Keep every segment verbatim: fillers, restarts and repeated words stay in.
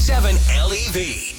seven L E V.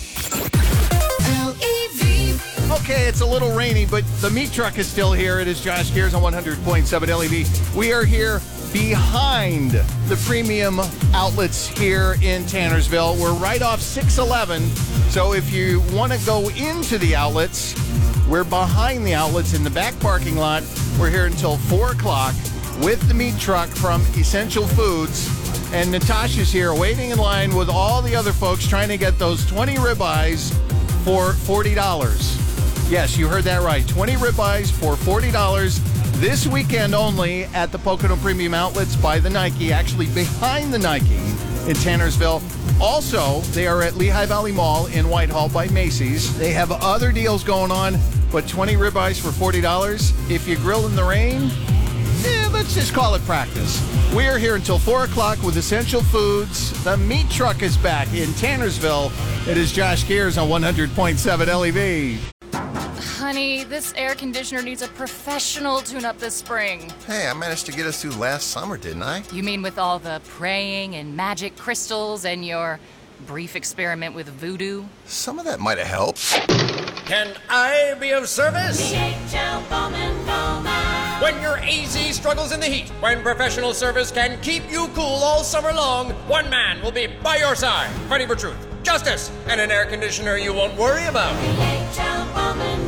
L E V. Okay, it's a little rainy, but the meat truck is still here. It is Josh Gears on one hundred point seven L E V. We are here behind the premium outlets here in Tannersville. We're right off six eleven, so if you want to go into the outlets, we're behind the outlets in the back parking lot. We're here until four o'clock with the meat truck from Essential Foods. And Natasha's here waiting in line with all the other folks trying to get those twenty ribeyes for forty dollars. Yes, you heard that right. twenty ribeyes for forty dollars this weekend only at the Pocono Premium Outlets by the Nike, actually behind the Nike in Tannersville. Also, they are at Lehigh Valley Mall in Whitehall by Macy's. They have other deals going on, but twenty ribeyes for forty dollars. If you grill in the rain, eh, let's just call it practice. We are here until four o'clock with Essential Foods. The meat truck is back in Tannersville. It is Josh Gears on one hundred point seven L E V. Honey, this air conditioner needs a professional tune-up this spring. Hey, I managed to get us through last summer, didn't I? You mean with all the praying and magic crystals and your brief experiment with voodoo? Some of that might have helped. Can I be of service? D H L Bowman Bowman. When your A Z struggles in the heat, when professional service can keep you cool all summer long, one man will be by your side, fighting for truth, justice, and an air conditioner you won't worry about. D H L Bowman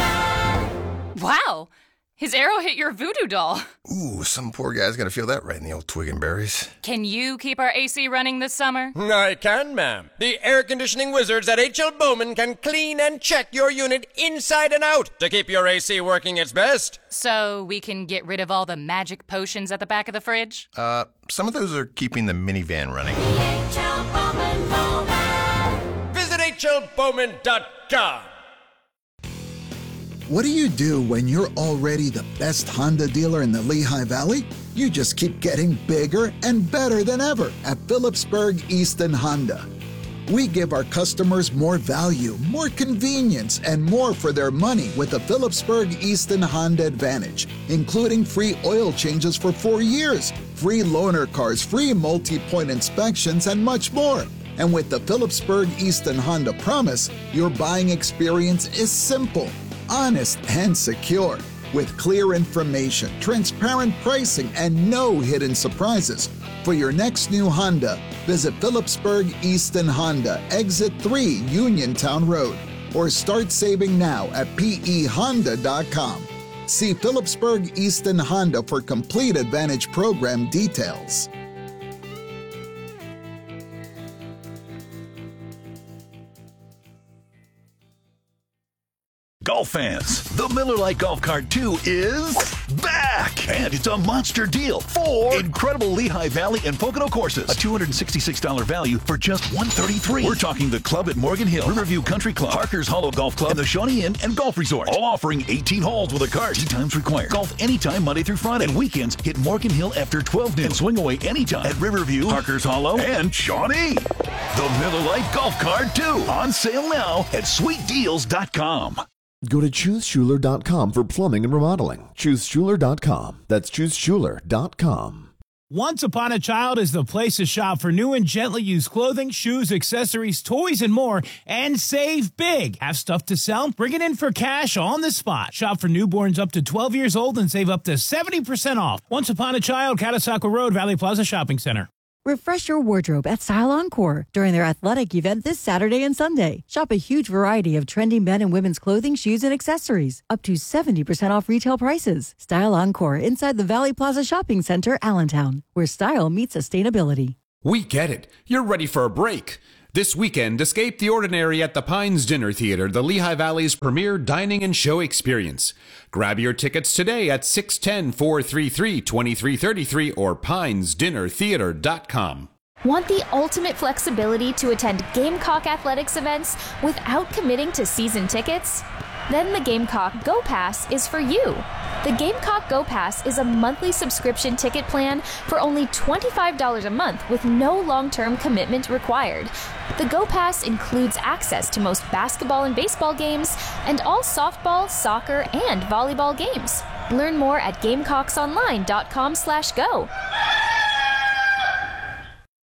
Bowman. Wow! His arrow hit your voodoo doll. Ooh, some poor guy's gonna feel that right in the old twig and berries. Can you keep our A C running this summer? I can, ma'am. The air conditioning wizards at H L Bowman can clean and check your unit inside and out to keep your A C working its best. So we can get rid of all the magic potions at the back of the fridge? Uh, some of those are keeping the minivan running. D H L Bowman Bowman. Visit H L Bowman dot com. What do you do when you're already the best Honda dealer in the Lehigh Valley? You just keep getting bigger and better than ever at Phillipsburg Easton Honda. We give our customers more value, more convenience, and more for their money with the Phillipsburg Easton Honda Advantage, including free oil changes for four years, free loaner cars, free multi-point inspections, and much more. And with the Phillipsburg Easton Honda Promise, your buying experience is simple, honest, and secure, with clear information, transparent pricing, and no hidden surprises. For your next new Honda, visit Phillipsburg Easton Honda, Exit three, Uniontown Road, or start saving now at P E Honda dot com. See Phillipsburg Easton Honda for complete Advantage program details. Golf fans, the Miller Lite Golf Cart two is back! And it's a monster deal. Four incredible Lehigh Valley and Pocono courses. A two hundred sixty-six dollars value for just one hundred thirty-three dollars. We're talking the Club at Morgan Hill, Riverview Country Club, Parker's Hollow Golf Club, and the Shawnee Inn and Golf Resort. All offering eighteen holes with a cart. Tee times required. Golf anytime Monday through Friday. And weekends, hit Morgan Hill after twelve noon. And swing away anytime at Riverview, Parker's Hollow, and Shawnee. The Miller Lite Golf Cart two. On sale now at sweet deals dot com. Go to choose schuler dot com for plumbing and remodeling. choose schuler dot com. That's choose schuler dot com. Once Upon a Child is the place to shop for new and gently used clothing, shoes, accessories, toys, and more, and save big. Have stuff to sell? Bring it in for cash on the spot. Shop for newborns up to twelve years old and save up to seventy percent off. Once Upon a Child, Catasauqua Road, Valley Plaza Shopping Center. Refresh your wardrobe at Style Encore during their athletic event this Saturday and Sunday. Shop a huge variety of trendy men and women's clothing, shoes, and accessories. Up to seventy percent off retail prices. Style Encore inside the Valley Plaza Shopping Center, Allentown, where style meets sustainability. We get it. You're ready for a break. This weekend, escape the ordinary at the Pines Dinner Theater, the Lehigh Valley's premier dining and show experience. Grab your tickets today at six one zero, four three three, two three three three or pines dinner theater dot com. Want the ultimate flexibility to attend Gamecock athletics events without committing to season tickets? Then the Gamecock Go Pass is for you. The Gamecock Go Pass is a monthly subscription ticket plan for only twenty-five dollars a month with no long-term commitment required. The Go Pass includes access to most basketball and baseball games and all softball, soccer, and volleyball games. Learn more at gamecocks online dot com slash go.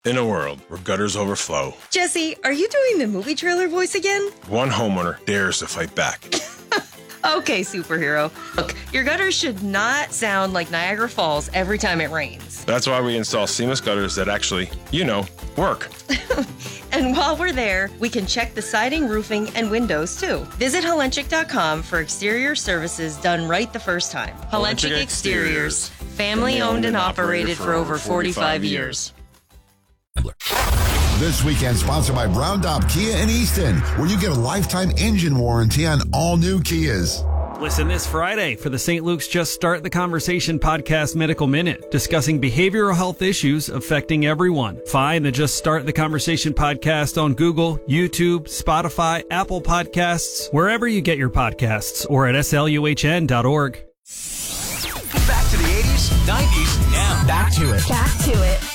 In a world where gutters overflow, Jesse, are you doing the movie trailer voice again? one homeowner dares to fight back. Okay, superhero. Look, your gutters should not sound like Niagara Falls every time it rains. That's why we install seamless gutters that actually, you know, work. And while we're there, we can check the siding, roofing, and windows too. Visit Helenchik dot com for exterior services done right the first time. Helenchik Exteriors, family owned and operated for over forty-five years. This weekend, sponsored by Brown Dop Kia in Easton, where you get a lifetime engine warranty on all new Kias. Listen this Friday for the Saint Luke's Just Start the Conversation podcast Medical Minute, discussing behavioral health issues affecting everyone. Find the Just Start the Conversation podcast on Google, YouTube, Spotify, Apple Podcasts, wherever you get your podcasts, or at S L U H N dot org. Back to the eighties, nineties, now. Back to it. Back to it.